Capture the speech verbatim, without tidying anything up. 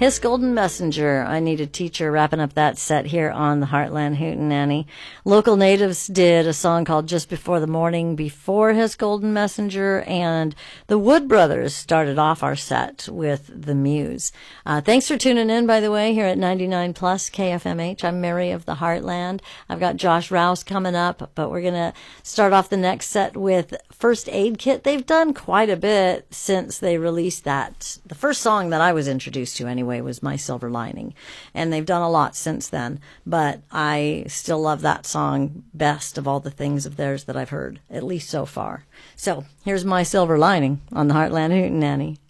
His Golden Messenger. I Need a Teacher, wrapping up that set here on the Heartland Hootenanny. Local Natives did a song called Just Before the Morning before His Golden Messenger, and the Wood Brothers started off our set with The Muse. Uh, thanks for tuning in, by the way, here at ninety-nine plus K F M H. I'm Mary of the Heartland. I've got Josh Rouse coming up, but we're going to start off the next set with First Aid Kit. They've done quite a bit since they released that. The first song that I was introduced to anyway was My Silver Lining, and they've done a lot since then, but I still love that song best of all the things of theirs that I've heard, at least so far. So here's My Silver Lining on the Heartland Hootenanny.